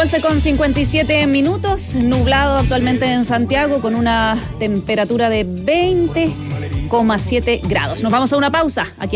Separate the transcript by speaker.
Speaker 1: 11:57, nublado actualmente en Santiago con una temperatura de 20,7 grados. Nos vamos a una pausa aquí.